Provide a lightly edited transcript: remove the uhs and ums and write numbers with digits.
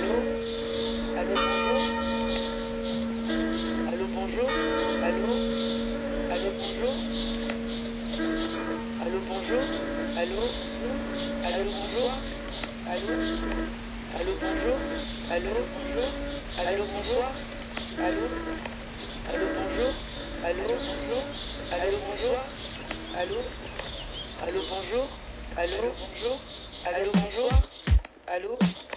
allô, allô, bonjour, allô, bonjour, allô, allô, bonjour, allô, bonjour, allô, allô, bonjour, allô, allô, bonjour, allô, bonjour, allô, bonsoir, allô, allô, bonjour, allô, bonjour, allô, bonsoir, allô, allô, bonjour, allô, bonjour, allô, bonsoir, allô.